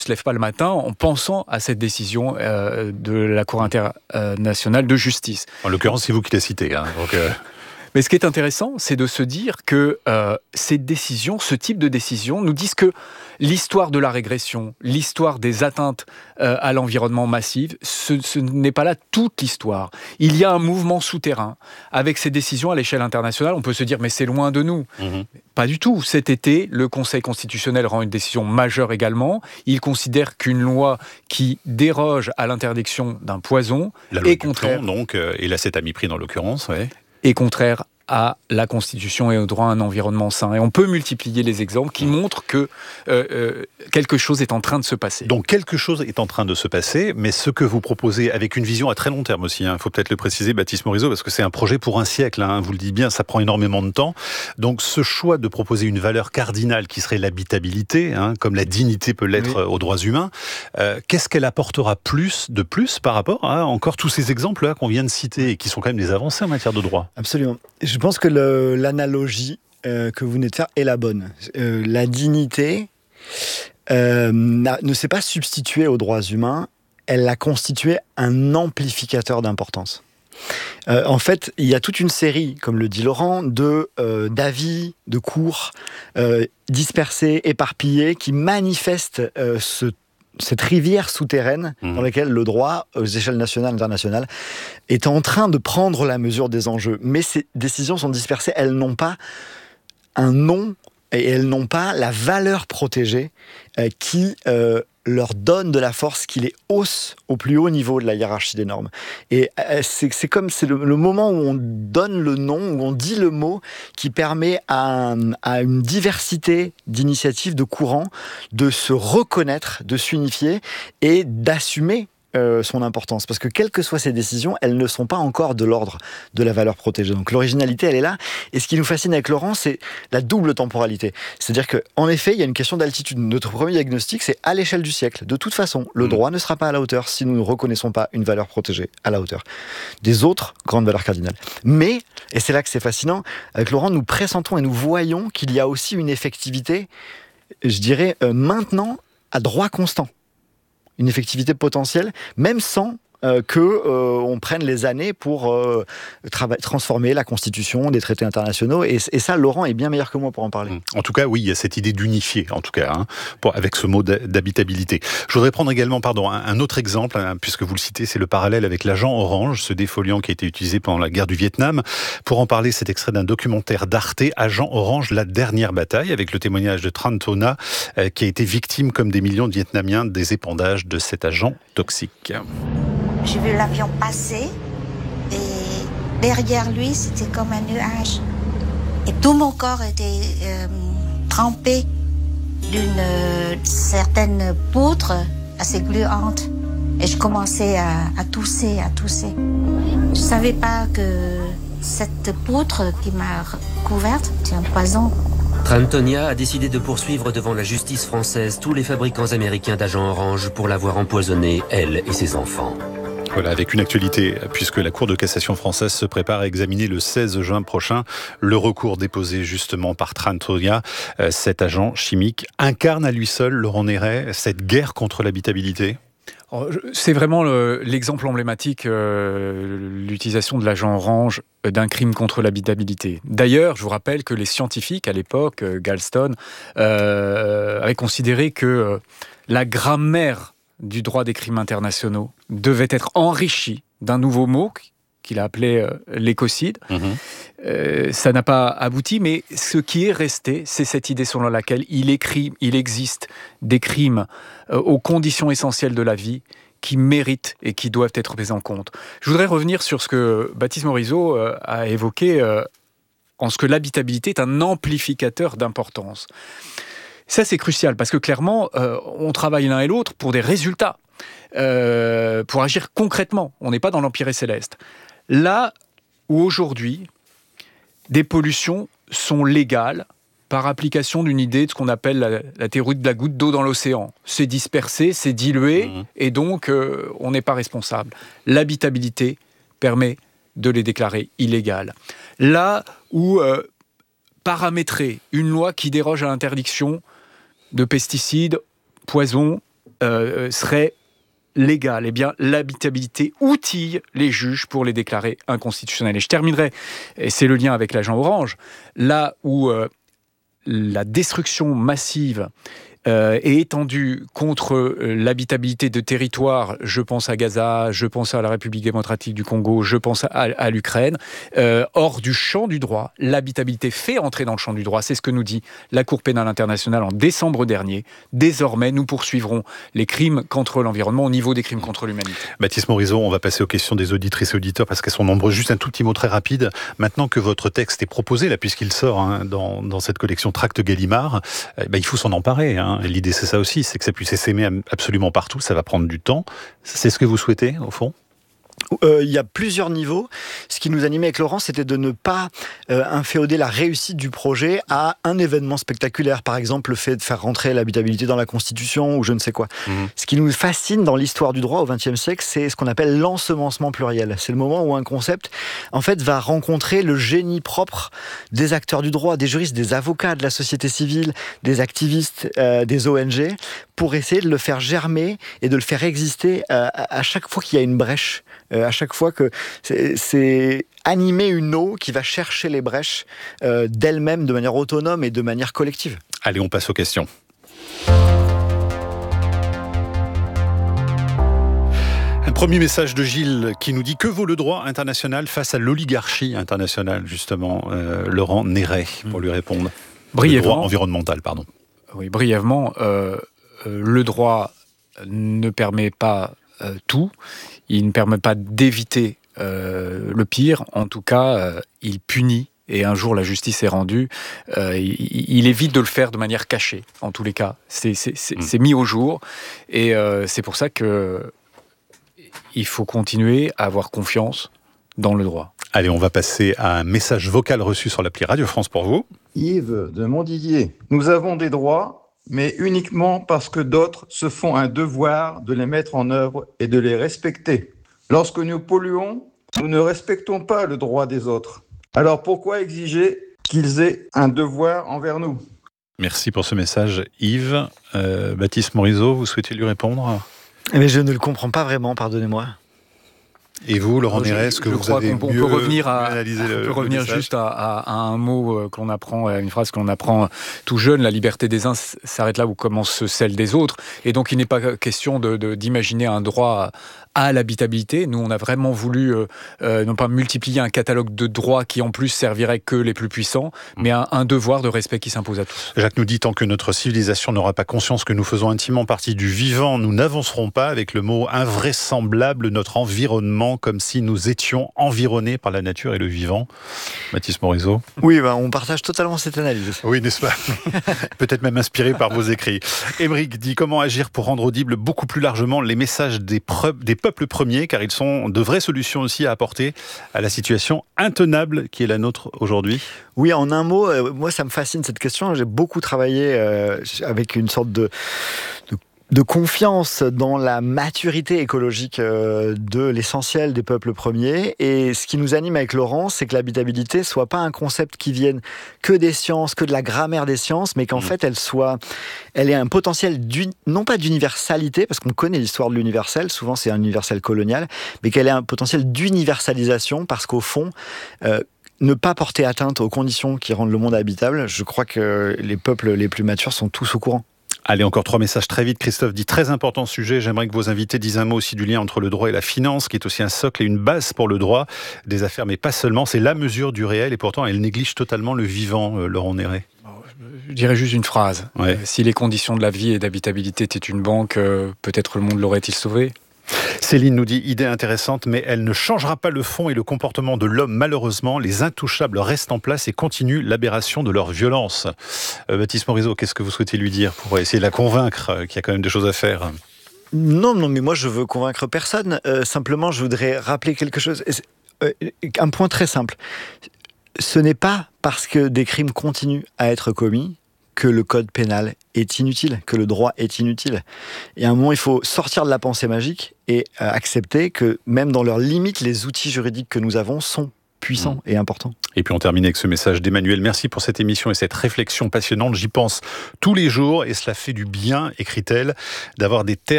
se lève pas le matin en pensant à cette décision de la Cour internationale de justice. En l'occurrence, c'est vous qui l'avez cité. Donc, Mais ce qui est intéressant, c'est de se dire que ces décisions, ce type de décisions, nous disent que l'histoire de la régression, l'histoire des atteintes à l'environnement massives, ce n'est pas là toute l'histoire. Il y a un mouvement souterrain. Avec ces décisions à l'échelle internationale, on peut se dire mais c'est loin de nous. Pas du tout. Cet été, le Conseil constitutionnel rend une décision majeure également. Il considère qu'une loi qui déroge à l'interdiction d'un poison est contraire. Plomb, donc, et l'acétamiprine en l'occurrence, ouais. Est contraire à la Constitution et au droit à un environnement sain. Et on peut multiplier les exemples qui montrent que quelque chose est en train de se passer. Donc quelque chose est en train de se passer, mais ce que vous proposez avec une vision à très long terme aussi, il faut peut-être le préciser, Baptiste Morisot, parce que c'est un projet pour un siècle, vous le dites bien, ça prend énormément de temps. Donc ce choix de proposer une valeur cardinale qui serait l'habitabilité, comme la dignité peut l'être aux droits humains, qu'est-ce qu'elle apportera de plus par rapport à encore tous ces exemples-là qu'on vient de citer et qui sont quand même des avancées en matière de droit? Absolument. Je pense que l'analogie que vous venez de faire est la bonne. La dignité ne s'est pas substituée aux droits humains, elle a constitué un amplificateur d'importance. En fait, il y a toute une série, comme le dit Laurent, d'avis, de cours dispersés, éparpillés, qui manifestent cette rivière souterraine dans laquelle le droit, aux échelles nationales et internationales, est en train de prendre la mesure des enjeux. Mais ces décisions sont dispersées, elles n'ont pas un nom et elles n'ont pas la valeur protégée qui leur donne de la force, qui les hausse au plus haut niveau de la hiérarchie des normes. Et c'est le moment où on donne le nom, où on dit le mot, qui permet à une diversité d'initiatives, de courants, de se reconnaître, de s'unifier et d'assumer son importance. Parce que quelles que soient ces décisions, elles ne sont pas encore de l'ordre de la valeur protégée. Donc l'originalité, elle est là. Et ce qui nous fascine avec Laurent, c'est la double temporalité. C'est-à-dire qu'en effet, il y a une question d'altitude. Notre premier diagnostic, c'est à l'échelle du siècle. De toute façon, le droit ne sera pas à la hauteur si nous ne reconnaissons pas une valeur protégée à la hauteur des autres grandes valeurs cardinales. Mais, et c'est là que c'est fascinant, avec Laurent, nous pressentons et nous voyons qu'il y a aussi une effectivité, je dirais, maintenant, à droit constant. Une effectivité potentielle, même sans qu'on prenne les années pour transformer la Constitution, des traités internationaux. Et ça, Laurent est bien meilleur que moi pour en parler. En tout cas, oui, il y a cette idée d'unifier, en tout cas, avec ce mot d'habitabilité. Je voudrais prendre également, un autre exemple, puisque vous le citez, c'est le parallèle avec l'agent orange, ce défoliant qui a été utilisé pendant la guerre du Vietnam. Pour en parler, cet extrait d'un documentaire d'Arte, Agent orange, la dernière bataille, avec le témoignage de Tran Thona, qui a été victime, comme des millions de Vietnamiens, des épandages de cet agent toxique. J'ai vu l'avion passer et derrière lui, c'était comme un nuage. Et tout mon corps était trempé d'une certaine poutre assez gluante. Et je commençais à tousser. Je savais pas que cette poutre qui m'a couverte, c'est un poison. Tran Thona a décidé de poursuivre devant la justice française tous les fabricants américains d'agents orange pour l'avoir empoisonné, elle et ses enfants. Voilà, avec une actualité, puisque la Cour de cassation française se prépare à examiner le 16 juin prochain le recours déposé justement par Tran Thona. Cet agent chimique incarne à lui seul, Laurent Néret, cette guerre contre l'habitabilité. C'est vraiment l'exemple emblématique, l'utilisation de l'agent orange d'un crime contre l'habitabilité. D'ailleurs, je vous rappelle que les scientifiques, à l'époque, Galston, avaient considéré que la grammaire du droit des crimes internationaux devait être enrichie d'un nouveau mot qu'il a appelé l'écocide. Ça n'a pas abouti, mais ce qui est resté, c'est cette idée selon laquelle il existe des crimes aux conditions essentielles de la vie qui méritent et qui doivent être pris en compte. Je voudrais revenir sur ce que Baptiste Morisot a évoqué en ce que l'habitabilité est un amplificateur d'importance. Ça, c'est crucial, parce que clairement, on travaille l'un et l'autre pour des résultats, pour agir concrètement. On n'est pas dans l'Empire céleste. Là où aujourd'hui, des pollutions sont légales par application d'une idée de ce qu'on appelle la théorie de la goutte d'eau dans l'océan. C'est dispersé, c'est dilué, et donc on n'est pas responsable. L'habitabilité permet de les déclarer illégales. Là où paramétrer une loi qui déroge à l'interdiction de pesticides, poisons, serait légale, eh bien l'habitabilité outille les juges pour les déclarer inconstitutionnels. Et je terminerai, et c'est le lien avec l'agent orange, là où la destruction massive est étendue contre l'habitabilité de territoires, je pense à Gaza, je pense à la République démocratique du Congo, je pense à l'Ukraine, hors du champ du droit, l'habitabilité fait entrer dans le champ du droit, c'est ce que nous dit la Cour pénale internationale en décembre dernier. Désormais, nous poursuivrons les crimes contre l'environnement au niveau des crimes contre l'humanité. Baptiste Morisot, on va passer aux questions des auditrices et auditeurs parce qu'elles sont nombreuses. Juste un tout petit mot très rapide. Maintenant que votre texte est proposé, là, puisqu'il sort dans cette collection Tracts Gallimard, il faut s'en emparer. L'idée, c'est ça aussi, c'est que ça puisse s'aimer absolument partout. Ça va prendre du temps. C'est ce que vous souhaitez, au fond ? Il y a plusieurs niveaux. Ce qui nous animait avec Laurent, c'était de ne pas inféoder la réussite du projet à un événement spectaculaire. Par exemple, le fait de faire rentrer l'habitabilité dans la Constitution ou je ne sais quoi. Ce qui nous fascine dans l'histoire du droit au XXe siècle, c'est ce qu'on appelle l'ensemencement pluriel. C'est le moment où un concept, en fait, va rencontrer le génie propre des acteurs du droit, des juristes, des avocats, de la société civile, des activistes, des ONG, pour essayer de le faire germer et de le faire exister à chaque fois qu'il y a une brèche. À chaque fois que c'est animer une eau qui va chercher les brèches d'elle-même de manière autonome et de manière collective. Allez, on passe aux questions. Un premier message de Gilles qui nous dit: que vaut le droit international face à l'oligarchie internationale, justement, Laurent Néret, pour lui répondre. Brièvement. Le droit environnemental, pardon. Oui, brièvement, le droit ne permet pas tout. Il ne permet pas d'éviter le pire. En tout cas, il punit. Et un jour, la justice est rendue. Il évite de le faire de manière cachée. En tous les cas, c'est mis au jour. Et c'est pour ça que il faut continuer à avoir confiance dans le droit. Allez, on va passer à un message vocal reçu sur l'appli Radio France pour vous. Yves de Montdidier. Nous avons des droits, mais uniquement parce que d'autres se font un devoir de les mettre en œuvre et de les respecter. Lorsque nous polluons, nous ne respectons pas le droit des autres. Alors pourquoi exiger qu'ils aient un devoir envers nous ? Merci pour ce message, Yves. Baptiste Morisot, vous souhaitez lui répondre ? Mais je ne le comprends pas vraiment, pardonnez-moi. Et vous, Laurent Néret, est-ce que vous avez on mieux peut revenir analysé le peut revenir message ? juste à un mot qu'on apprend, à une phrase qu'on apprend tout jeune: la liberté des uns s'arrête là où commence celle des autres. Et donc il n'est pas question d'imaginer un droit à l'habitabilité. Nous, on a vraiment voulu non pas multiplier un catalogue de droits qui en plus servirait que les plus puissants, mais un devoir de respect qui s'impose à tous. Jacques nous dit: tant que notre civilisation n'aura pas conscience que nous faisons intimement partie du vivant, nous n'avancerons pas. Avec le mot invraisemblable, notre environnement, comme si nous étions environnés par la nature et le vivant. Baptiste Morisot. Oui, on partage totalement cette analyse. Oui, n'est-ce pas ? Peut-être même inspiré par vos écrits. Émeric dit: comment agir pour rendre audibles beaucoup plus largement les messages des peuples premiers, car ils sont de vraies solutions aussi à apporter à la situation intenable qui est la nôtre aujourd'hui. Oui, en un mot, moi ça me fascine cette question. J'ai beaucoup travaillé avec une sorte de confiance dans la maturité écologique de l'essentiel des peuples premiers. Et ce qui nous anime avec Laurent, c'est que l'habitabilité soit pas un concept qui vienne que des sciences, que de la grammaire des sciences, mais qu'en fait elle ait un potentiel non pas d'universalité, parce qu'on connaît l'histoire de l'universel, souvent c'est un universel colonial, mais qu'elle ait un potentiel d'universalisation, parce qu'au fond, ne pas porter atteinte aux conditions qui rendent le monde habitable, je crois que les peuples les plus matures sont tous au courant. Allez, encore 3 messages très vite. Christophe dit: très important sujet. J'aimerais que vos invités disent un mot aussi du lien entre le droit et la finance, qui est aussi un socle et une base pour le droit des affaires, mais pas seulement. C'est la mesure du réel et pourtant elle néglige totalement le vivant, Laurent Néret. Je dirais juste une phrase. Ouais. Si les conditions de la vie et d'habitabilité étaient une banque, peut-être le monde l'aurait-il sauvé ? Céline nous dit: idée intéressante, mais elle ne changera pas le fond et le comportement de l'homme, malheureusement. Les intouchables restent en place et continuent l'aberration de leur violence. Baptiste Morisot, qu'est-ce que vous souhaitez lui dire pour essayer de la convaincre qu'il y a quand même des choses à faire ? Non, mais moi je veux convaincre personne. Simplement, je voudrais rappeler quelque chose. Un point très simple. Ce n'est pas parce que des crimes continuent à être commis que le code pénal est inutile, que le droit est inutile. Et à un moment, il faut sortir de la pensée magique et accepter que même dans leurs limites, les outils juridiques que nous avons sont puissant et important. Et puis on termine avec ce message d'Emmanuel. Merci pour cette émission et cette réflexion passionnante. J'y pense tous les jours et cela fait du bien, écrit-elle, d'avoir des terres